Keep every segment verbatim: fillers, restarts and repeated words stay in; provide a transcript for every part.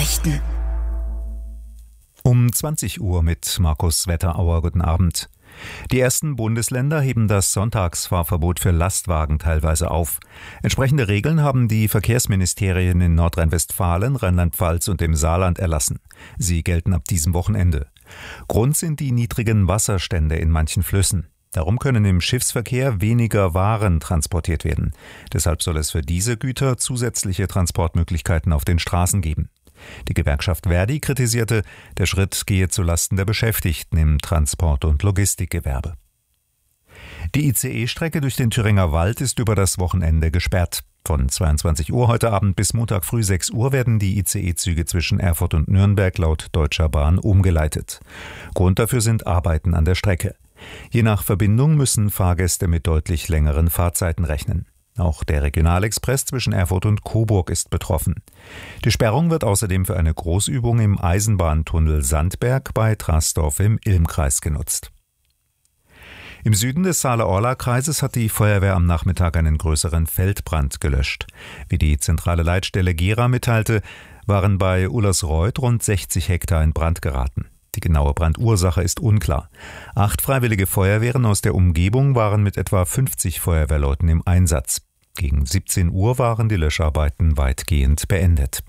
Nachrichten. Um zwanzig Uhr mit Markus Wetterauer. Guten Abend. Die ersten Bundesländer heben das Sonntagsfahrverbot für Lastwagen teilweise auf. Entsprechende Regeln haben die Verkehrsministerien in Nordrhein-Westfalen, Rheinland-Pfalz und dem Saarland erlassen. Sie gelten ab diesem Wochenende. Grund sind die niedrigen Wasserstände in manchen Flüssen. Darum können im Schiffsverkehr weniger Waren transportiert werden. Deshalb soll es für diese Güter zusätzliche Transportmöglichkeiten auf den Straßen geben. Die Gewerkschaft ver.di kritisierte, der Schritt gehe zulasten der Beschäftigten im Transport- und Logistikgewerbe. Die I C E-Strecke durch den Thüringer Wald ist über das Wochenende gesperrt. Von zweiundzwanzig Uhr heute Abend bis Montag früh sechs Uhr werden die I C E-Züge zwischen Erfurt und Nürnberg laut Deutscher Bahn umgeleitet. Grund dafür sind Arbeiten an der Strecke. Je nach Verbindung müssen Fahrgäste mit deutlich längeren Fahrzeiten rechnen. Auch der Regionalexpress zwischen Erfurt und Coburg ist betroffen. Die Sperrung wird außerdem für eine Großübung im Eisenbahntunnel Sandberg bei Trasdorf im Ilmkreis genutzt. Im Süden des Saale-Orla-Kreises hat die Feuerwehr am Nachmittag einen größeren Feldbrand gelöscht. Wie die zentrale Leitstelle Gera mitteilte, waren bei Ullersreuth rund sechzig Hektar in Brand geraten. Die genaue Brandursache ist unklar. Acht freiwillige Feuerwehren aus der Umgebung waren mit etwa fünfzig Feuerwehrleuten im Einsatz. Gegen siebzehn Uhr waren die Löscharbeiten weitgehend beendet.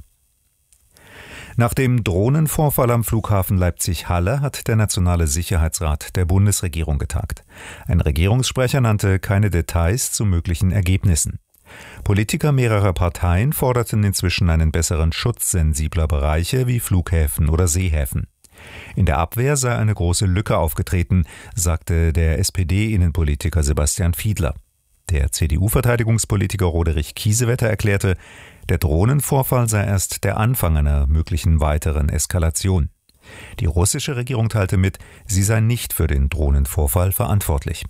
Nach dem Drohnenvorfall am Flughafen Leipzig-Halle hat der Nationale Sicherheitsrat der Bundesregierung getagt. Ein Regierungssprecher nannte keine Details zu möglichen Ergebnissen. Politiker mehrerer Parteien forderten inzwischen einen besseren Schutz sensibler Bereiche wie Flughäfen oder Seehäfen. In der Abwehr sei eine große Lücke aufgetreten, sagte der S P D-Innenpolitiker Sebastian Fiedler. Der C D U-Verteidigungspolitiker Roderich Kiesewetter erklärte, der Drohnenvorfall sei erst der Anfang einer möglichen weiteren Eskalation. Die russische Regierung teilte mit, sie sei nicht für den Drohnenvorfall verantwortlich.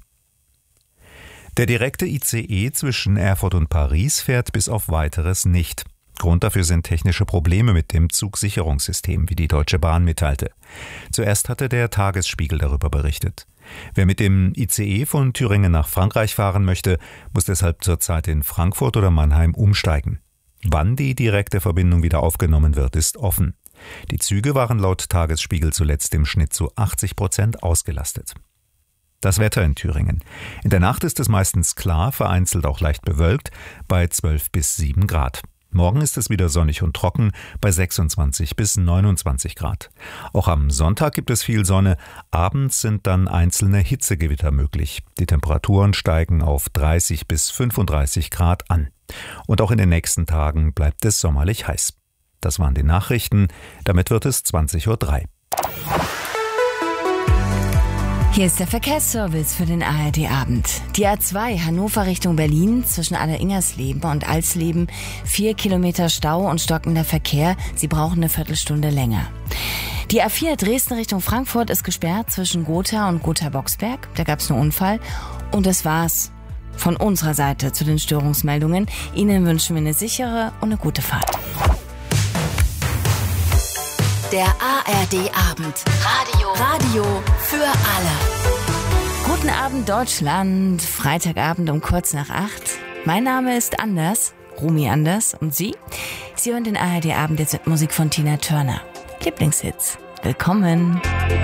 Der direkte I C E zwischen Erfurt und Paris fährt bis auf Weiteres nicht. Grund dafür sind technische Probleme mit dem Zugsicherungssystem, wie die Deutsche Bahn mitteilte. Zuerst hatte der Tagesspiegel darüber berichtet. Wer mit dem I C E von Thüringen nach Frankreich fahren möchte, muss deshalb zurzeit in Frankfurt oder Mannheim umsteigen. Wann die direkte Verbindung wieder aufgenommen wird, ist offen. Die Züge waren laut Tagesspiegel zuletzt im Schnitt zu achtzig Prozent ausgelastet. Das Wetter in Thüringen. In der Nacht ist es meistens klar, vereinzelt auch leicht bewölkt, bei zwölf bis sieben Grad. Morgen ist es wieder sonnig und trocken bei sechsundzwanzig bis neunundzwanzig Grad. Auch am Sonntag gibt es viel Sonne, abends sind dann einzelne Hitzegewitter möglich. Die Temperaturen steigen auf dreißig bis fünfunddreißig Grad an. Und auch in den nächsten Tagen bleibt es sommerlich heiß. Das waren die Nachrichten, damit wird es zwanzig Uhr drei. Hier ist der Verkehrsservice für den A R D-Abend. Die A zwei Hannover Richtung Berlin zwischen Alleringersleben und Alsleben. Vier Kilometer Stau und stockender Verkehr. Sie brauchen eine Viertelstunde länger. Die A vier Dresden Richtung Frankfurt ist gesperrt zwischen Gotha und Gotha-Boxberg. Da gab es einen Unfall. Und das war's von unserer Seite zu den Störungsmeldungen. Ihnen wünschen wir eine sichere und eine gute Fahrt. Der A R D-Abend. Radio. Radio für alle. Guten Abend Deutschland. Freitagabend um kurz nach acht. Mein Name ist Anders, Rumi Anders. Und Sie? Sie hören den A R D-Abend jetzt mit Musik von Tina Turner. Lieblingshits. Willkommen.